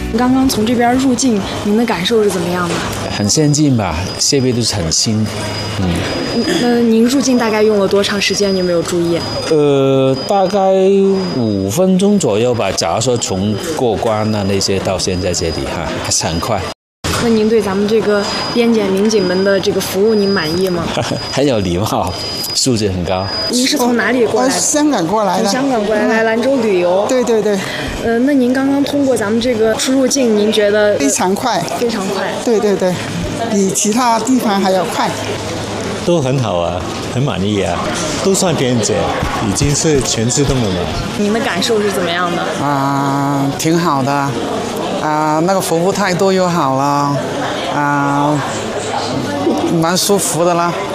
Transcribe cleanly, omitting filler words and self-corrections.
刚刚从这边入境，您的感受是怎么样的？ 很先进吧，设备都是很新。 那您入境大概用了多长时间？你有没有注意？ 大概5分钟左右吧。假如说从过关啊那些到现在这里还是很快。 那您对咱们这个边检民警们的这个服务，您满意吗？ 很有礼貌，素质很高。 您是从哪里过来的？ 香港过来的。 从香港过来，来兰州旅游。 对对对。 那您刚刚通过咱们这个出入境，您觉得？ 非常快。 非常快。 对对对，比其他地方还要快。 都很好啊，很满意啊，都算边检，已经是全自动了嘛。 您的感受是怎么样的？ 挺好的。那个服务态度又好了，蛮舒服的啦。